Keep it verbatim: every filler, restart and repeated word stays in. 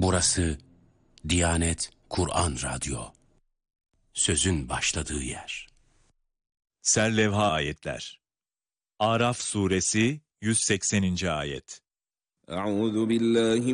Burası Diyanet Kur'an Radyo. Sözün başladığı yer. Serlevha ayetler. Araf suresi yüz sekseninci ayet. Euzu billahi